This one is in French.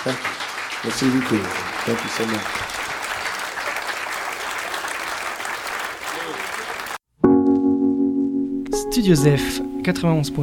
Thank you. Merci beaucoup. Thank you so much. Studio Zef 91.2